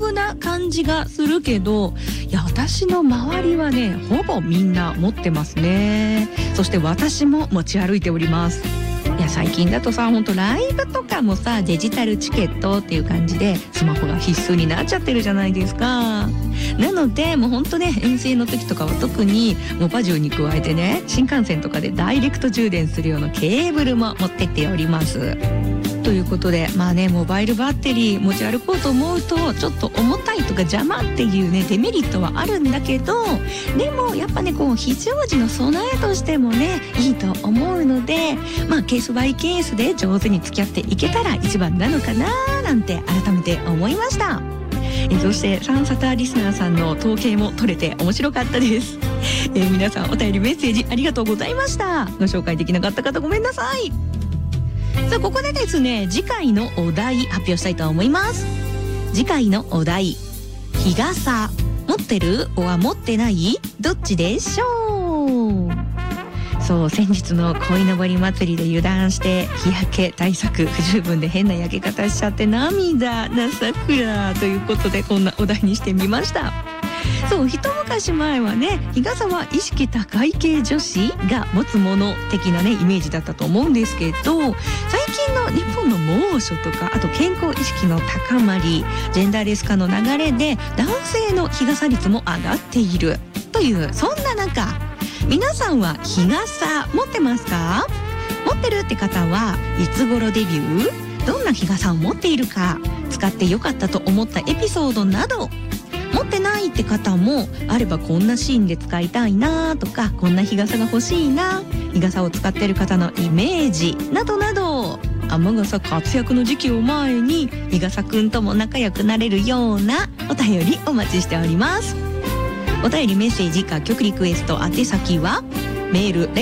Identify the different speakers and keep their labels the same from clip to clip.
Speaker 1: ブな感じがするけど、いや私の周りはねほぼみんな持ってますね。そして私も持ち歩いております。いや最近だとさ、ほんとライブとかもさデジタルチケットっていう感じでスマホが必須になっちゃってるじゃないですか。なのでもうほんとね、遠征の時とかは特にモバ充に加えてね、新幹線とかでダイレクト充電するようなケーブルも持ってっております。ということでまあね、モバイルバッテリー持ち歩こうと思うとちょっと重たいとか邪魔っていうねデメリットはあるんだけど、でもやっぱねこう非常時の備えとしてもねいいと思うので、まあケースバイケースで上手に付き合っていけたら一番なのかななんて改めて思いました。そしてサンサターリスナーさんの統計も取れて面白かったです。皆さんお便りメッセージありがとうございました。ご紹介できなかった方ごめんなさい。さあここでですね、次回のお題発表したいと思います。次回のお題、日傘持ってるは持ってないどっちでしょう。そう、先日の鯉のぼり祭りで油断して日焼け対策不十分で変な焼け方しちゃって涙なさくらということでこんなお題にしてみました。そう、一昔前はね日傘は意識高い系女子が持つもの的なねイメージだったと思うんですけど、最近の日本の猛暑とかあと健康意識の高まり、ジェンダーレス化の流れで男性の日傘率も上がっているという、そんな中皆さんは日傘持ってますか？持ってるって方はいつ頃デビュー？どんな日傘を持っているか、使ってよかったと思ったエピソードなど、持ってないって方もあればこんなシーンで使いたいなとか、こんな日傘が欲しいな、日傘を使ってる方のイメージなどなど、雨傘活躍の時期を前に日傘くんとも仲良くなれるようなお便りお待ちしております。お便りメッセージか曲リクエスト宛先はメール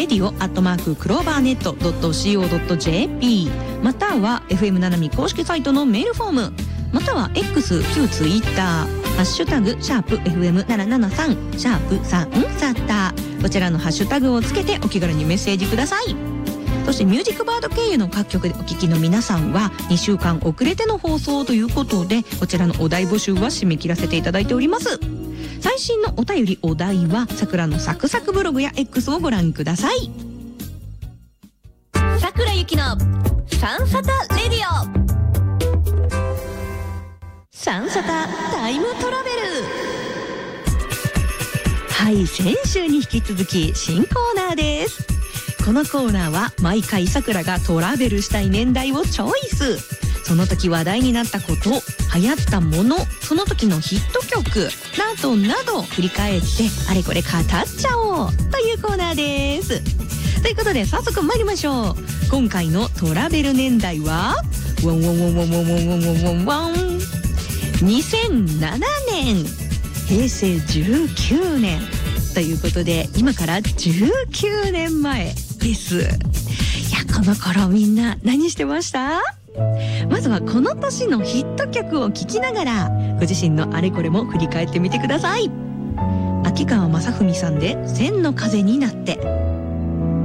Speaker 1: radio@clovernet.co.jp または FM ななみ公式サイトのメールフォーム、または X 旧ツイッターハッシュタグ#FM773 サンサタ、こちらのハッシュタグをつけてお気軽にメッセージください。そしてミュージックバード経由の各局でお聞きの皆さんは2週間遅れての放送ということで、こちらのお題募集は締め切らせていただいております。最新のお便りお題はさくらのサクサクブログや X をご覧ください。さくらゆきのサンサタレディオ、サンサタタイムトラベル。はい、先週に引き続き新コーナーです。このコーナーは毎回さくらがトラベルしたい年代をチョイス。その時話題になったこと、流行ったもの、その時のヒット曲などなど振り返ってあれこれ語っちゃおうというコーナーです。ということで早速参りましょう。今回のトラベル年代はワンワンワンワンワンワンワンワンワン2007年、平成19年ということで今から19年前です。いやこの頃みんな何してました？まずはこの年のヒット曲を聴きながらご自身のあれこれも振り返ってみてください。秋川雅史さんで千の風になって。